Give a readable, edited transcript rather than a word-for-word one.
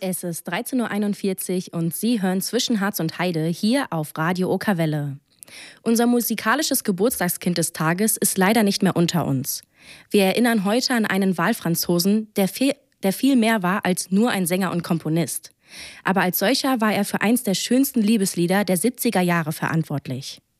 Es ist 13:41 Uhr und Sie hören zwischen Harz und Heide hier auf Radio Okerwelle. Unser musikalisches Geburtstagskind des Tages ist leider nicht mehr unter uns. Wir erinnern heute an einen Wahlfranzosen, der viel mehr war als nur ein Sänger und Komponist. Aber als solcher war er für eins der schönsten Liebeslieder der 70er Jahre verantwortlich.